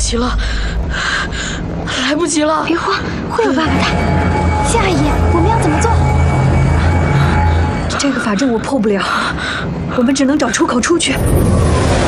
及了，来不及了！ 别慌，会有办法的。夏阿姨，我们要怎么做？ 这个法阵我破不了，我们只能找出口出去。